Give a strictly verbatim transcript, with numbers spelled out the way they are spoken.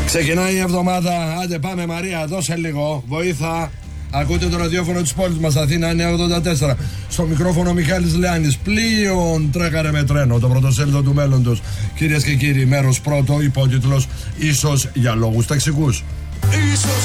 Ξεκινάει η εβδομάδα. Άντε πάμε Μαρία, δώσε λίγο βοήθα. Ακούτε το ραδιόφωνο της πόλης μας, Αθήνα εννιακόσια ογδόντα τέσσερα. Στο μικρόφωνο Μιχάλης Λεάνης. Πλοίον τρέκαρε με τρένο, το πρωτοσέλιδο του μέλλοντος. Κυρίες και κύριοι, μέρος πρώτο, υπότιτλος ίσως για λόγους ταξικούς. Ίσως